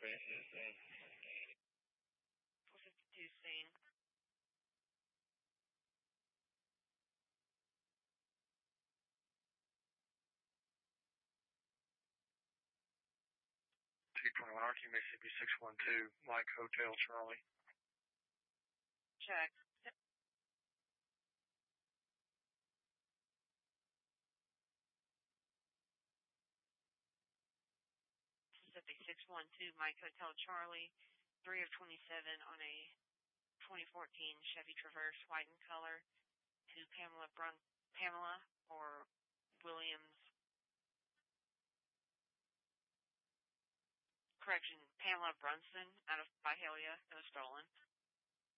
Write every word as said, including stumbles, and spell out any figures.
four fifty-two scene. two twenty-one R T Mississippi six one two, Mike Hotel Charlie. Check. Mississippi six one two, Mike Hotel Charlie, three of twenty-seven on a twenty fourteen Chevy Traverse, white in color, to Pamela Brun Pamela or Williams. Correction, Pamela Brunson out of Byhalia. It was stolen.